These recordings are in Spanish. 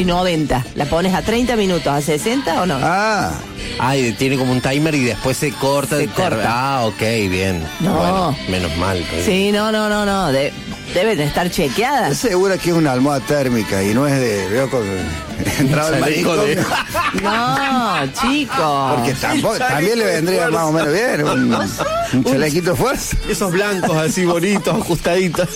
90. ¿La pones a 30 minutos, a 60 o no? Tiene como un timer y después se corta. Ok, bien. No. Bueno, menos mal. Pues. Sí, no. Deben estar chequeadas. Estoy segura que es una almohada térmica y no es de... Veo con... entrado el manicomio. No, chicos. Porque también le vendría más o menos bien un chalequito de fuerza. Esos blancos así bonitos, ajustaditos.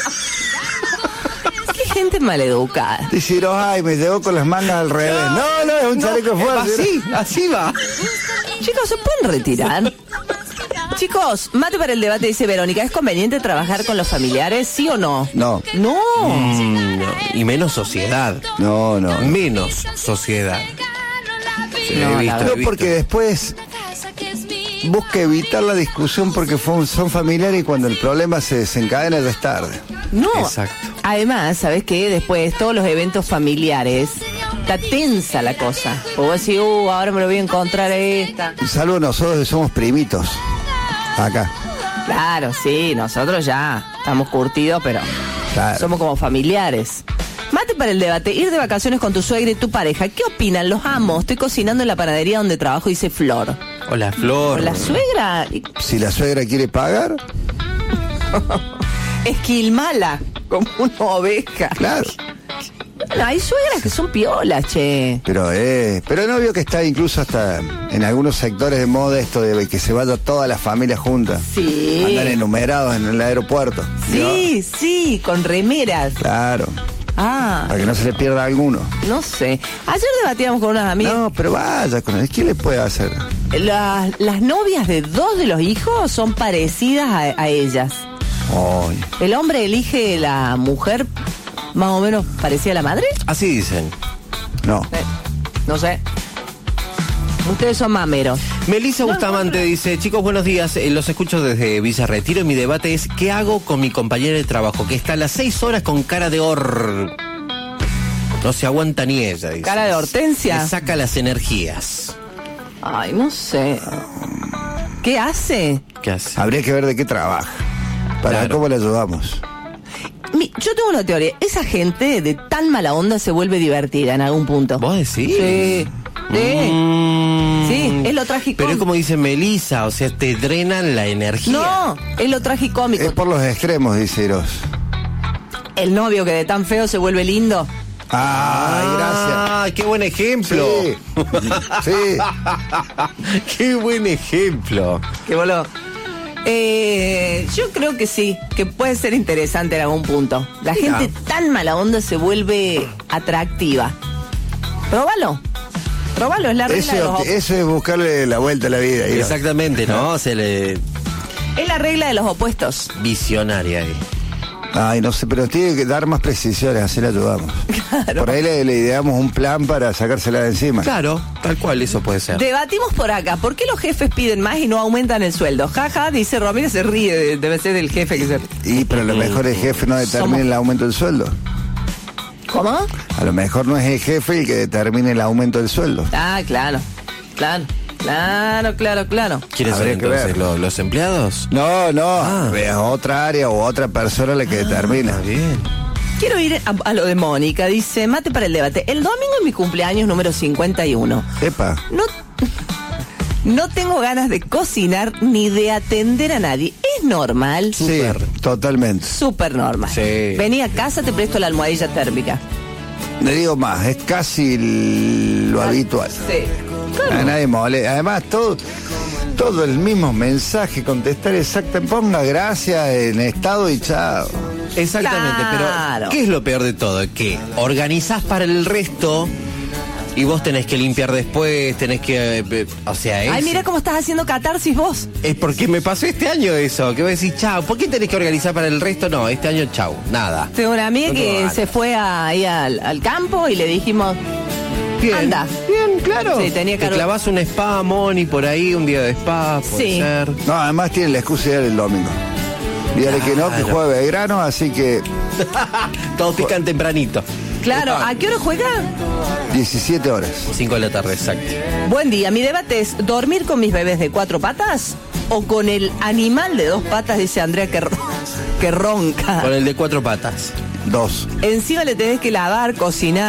Qué gente maleducada. Dice, me llegó con las mangas al revés. No, es un chaleco de fuerza. Así va. Chicos, ¿se pueden retirar? Chicos, mate para el debate, dice Verónica. ¿Es conveniente trabajar con los familiares, sí o no? No. No. Y menos sociedad. No. Menos sociedad. No, porque después busca evitar la discusión porque son familiares y cuando el problema se desencadena ya es tarde. No. Exacto. Además, ¿sabes qué? Después, todos los eventos familiares, está tensa la cosa. O vos decís, ahora me lo voy a encontrar esta. Salvo nosotros que somos primitos. Acá. Claro, sí, nosotros ya estamos curtidos, pero somos como familiares. Mate para el debate, ir de vacaciones con tu suegra y tu pareja. ¿Qué opinan? Los amo, estoy cocinando en la panadería donde trabajo, dice Flor. Hola, Flor. ¿La suegra? Si la suegra quiere pagar. Esquilmala, como una oveja. Claro. Bueno, hay suegras que son piolas, che. Pero no vio que está incluso hasta en algunos sectores de moda esto de que se vaya toda la familia junta. Sí. Andan enumerados en el aeropuerto. Sí, con remeras. Claro. Para que no se le pierda alguno. No sé. Ayer debatíamos con unas amigas. No, pero vaya con él. ¿Qué le puede hacer? Las novias de 2 de los hijos son parecidas a ellas. Ay. El hombre elige la mujer más o menos parecida a la madre. Así dicen. No. No sé. Ustedes son mameros. Melissa Bustamante dice, chicos, buenos días, los escucho desde Villa Retiro y mi debate es, ¿qué hago con mi compañera de trabajo? Que está a las 6 horas con cara de no se aguanta ni ella, dice. ¿Cara de hortensia? Le saca las energías. Ay, no sé. ¿Qué hace? Habría que ver de qué trabaja. Para ver cómo le ayudamos. Yo tengo una teoría. Esa gente de tan mala onda se vuelve divertida en algún punto. ¿Vos decís? Sí. Sí, es lo tragicómico. Pero es como dice Melissa, o sea, te drenan la energía. No, es lo tragicómico. Es por los extremos, dice Eros. El novio que de tan feo se vuelve lindo. Ay, gracias. ¡Qué buen ejemplo! Sí. ¡Qué buen ejemplo! ¡Qué boludo! Yo creo que sí, que puede ser interesante en algún punto. La gente tan mala onda se vuelve atractiva. Próbalo, es la regla de los opuestos. Eso es buscarle la vuelta a la vida. Exactamente, ¿no? Es la regla de los opuestos. Visionaria ahí. Ay, no sé, pero tiene que dar más precisiones, así la ayudamos. Claro. Por ahí le ideamos un plan para sacársela de encima. Claro, tal cual, eso puede ser. Debatimos por acá, ¿por qué los jefes piden más y no aumentan el sueldo? Jaja, dice Romina, se ríe, debe ser del jefe que se... Pero a lo mejor el jefe no determina el aumento del sueldo. ¿Cómo? A lo mejor no es el jefe el que determine el aumento del sueldo. Claro. ¿Quiénes son entonces los empleados? No, es otra área o otra persona la que determina. Bien. Quiero ir a lo de Mónica, dice, mate para el debate. El domingo es mi cumpleaños número 51. Epa. No tengo ganas de cocinar ni de atender a nadie. ¿Es normal? Sí, totalmente. Súper normal. Sí. Vení a casa, te presto la almohadilla térmica. Le digo más, es casi lo habitual. Sí. A nadie molesta. Además, todo el mismo mensaje, contestar exactamente, ponga gracias en estado y chao. Exactamente, claro. Pero ¿qué es lo peor de todo? Que organizás para el resto y vos tenés que limpiar después, tenés que... Ay, mira cómo estás haciendo catarsis vos. Es porque me pasó este año eso, que vos decís, chao, ¿por qué tenés que organizar para el resto? No, este año chao, nada. Tengo una amiga que se fue ahí al campo y le dijimos... Bien, anda. Bien, claro. Sí, tenía que... Te clavás un spa, Moni, por ahí, un día de spa, puede ser. No, además tiene la excusa de ir el domingo. Dígale que no, que juega Belgrano, así que... Todos pican tempranito. Claro, ¿a qué hora juega? 17 horas. 5 de la tarde, exacto. Buen día, mi debate es, ¿dormir con mis bebés de 4 patas o con el animal de 2 patas? Dice Andrea que ronca. Con el de 4 patas. 2. Encima le tenés que lavar, cocinar.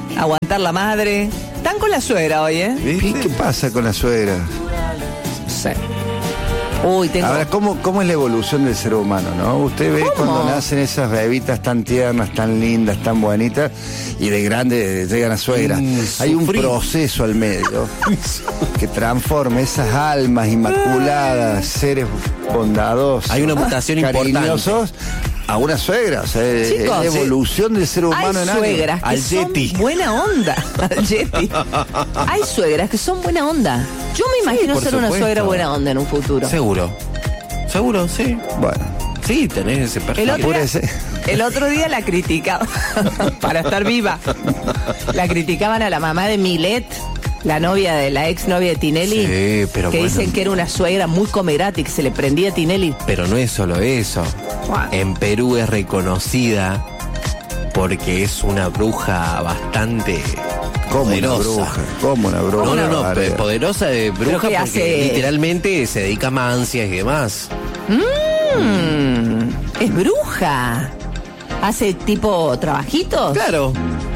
aguantar la madre. Están con la suegra hoy, ¿eh? ¿Qué pasa con la suegra? No sé. Uy, tengo... Ahora, ¿cómo es la evolución del ser humano, no? Usted ve cuando nacen esas bebitas tan tiernas, tan lindas, tan bonitas, y de grande llegan a suegra. Hay un proceso al medio que transforma esas almas inmaculadas, seres bondadosos. Hay una mutación cariñosos, a una suegra. O sea, chicos, es la evolución del ser humano en años. Hay suegras que son buena onda. Al Yeti. Hay suegras que son buena onda. Yo me imagino ser una suegra buena onda en un futuro. Seguro, sí. Bueno. Sí, tenés ese perfil. El otro día la criticaban, para estar viva, la criticaban a la mamá de Milet, la novia de la exnovia de Tinelli, pero que dicen que era una suegra muy comerata y que se le prendía a Tinelli. Pero no es solo eso. En Perú es reconocida porque es una bruja bastante... poderosa. ¿Cómo una bruja? No, poderosa de bruja porque literalmente se dedica a mancias y demás. Es bruja. ¿Hace tipo trabajitos? Claro.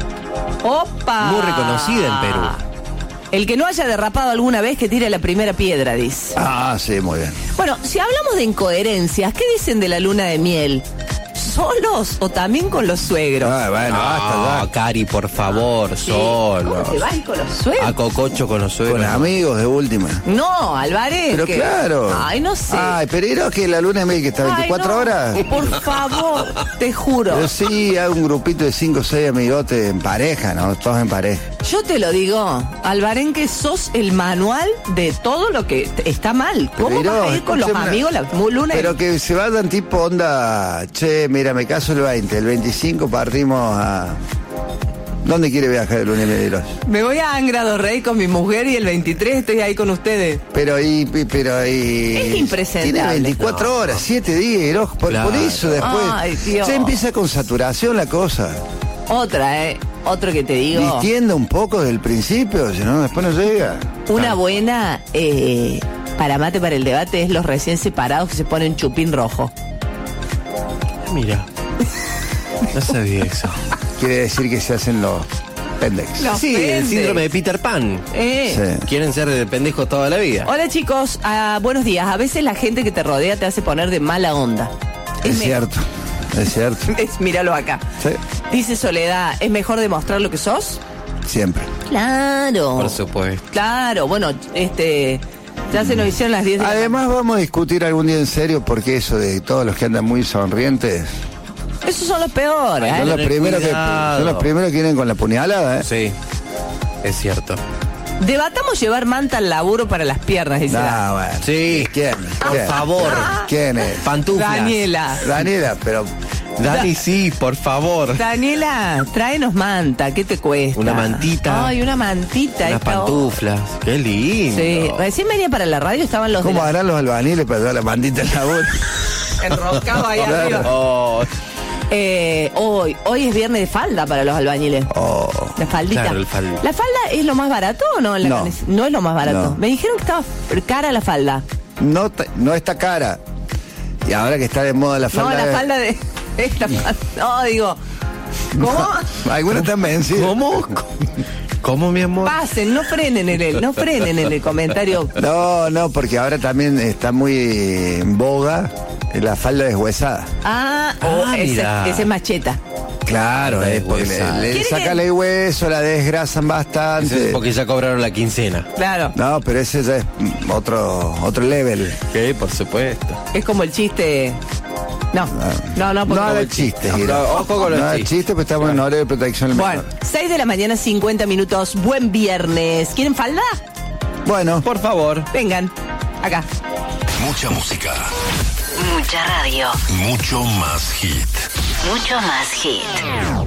¡Opa! Muy reconocida en Perú. El que no haya derrapado alguna vez que tire la primera piedra, dice. Ah, sí, muy bien. Bueno, si hablamos de incoherencias, ¿qué dicen de la luna de miel? ¿Solos o también con los suegros? Bueno, basta ya. Cari, por favor, solos. ¿Cómo te vas con los suegros? A cococho con los suegros. Con amigos de última. No, Álvarez. Pero claro. Ay, no sé. Ay, pero era que la luna de miel que está 24 horas. Por favor, te juro. Pero sí, hay un grupito de 5 o 6 amigotes en pareja, ¿no? Todos en pareja. Yo te lo digo, Albarén, que sos el manual de todo lo que está mal. ¿Cómo vas a ir con los amigos la luna? Pero que se vayan tipo onda, che, mira, me caso el 20, el 25 partimos a... ¿Dónde quiere viajar el lunes de los? Me voy a Angra do Rey con mi mujer y el 23 estoy ahí con ustedes. Pero ahí... Es impresentable. Tiene 24 horas, 7 días, por eso después... Ay, Dios. Se empieza con saturación la cosa. Otro que te digo. Distienda un poco del principio, si no, después no llega. Una buena para mate para el debate es los recién separados que se ponen chupín rojo. Mira. No sabía eso. Quiere decir que se hacen los pendejos. Sí, el síndrome de Peter Pan. Sí. Quieren ser de pendejos toda la vida. Hola chicos, buenos días. A veces la gente que te rodea te hace poner de mala onda. Es cierto. Míralo acá. Sí. Dice Soledad, ¿es mejor demostrar lo que sos? Siempre. Claro. Por supuesto. Claro, bueno, ya se nos hicieron las 10 de Además vamos a discutir algún día en serio porque eso de todos los que andan muy sonrientes... Esos son los peores. Son los primeros que vienen con la puñalada, ¿eh? Sí, es cierto. Debatamos llevar manta al laburo para las piernas, dice. Bueno. Sí. ¿Quién? Por favor. ¿Quién es? Pantuflas. Daniela, pero... Dani, sí, por favor. Daniela, tráenos manta, ¿qué te cuesta? Una mantita. Ay, una mantita. Unas pantuflas. Qué lindo. Sí, recién venía para la radio, estaban los... ¿Cómo harán los albañiles para dar la mantita al laburo? Enroscado ahí arriba. Hoy es viernes de falda para los albañiles. La faldita. Claro, el falda. ¿La falda es lo más barato o no? No es lo más barato. No. Me dijeron que estaba cara la falda. No está cara. Y ahora que está de moda la falda... No, la falda de... No, digo... ¿Cómo? Algunos están vencidos. ¿Cómo, mi amor? Pasen, no frenen en el comentario. No, porque ahora también está muy en boga la falda deshuesada. Esa es macheta. Claro, porque le sacan el hueso, la desgrasan bastante. Porque ya cobraron la quincena. Claro. No, pero ese ya es otro level. Sí, por supuesto. Es como el chiste... No, porque no haga chistes. Ojo con los chistes, pues estamos en horario de protección. Bueno, 6 de la mañana, 50 minutos. Buen viernes. ¿Quieren falda? Bueno, por favor. Vengan, acá. Mucha música. Mucha radio. Mucho más hit. Mucho más hit.